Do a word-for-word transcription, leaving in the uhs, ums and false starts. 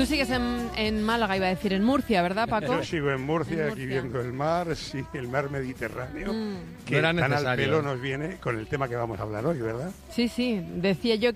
Tú sigues en, en Málaga, iba a decir, en Murcia, ¿verdad, Paco? Yo sigo en Murcia, en Murcia. aquí viendo el mar, sí, el mar Mediterráneo, Mm. que No era tan al necesario. pelo nos viene con el tema que vamos a hablar hoy, ¿verdad? Sí, sí, decía yo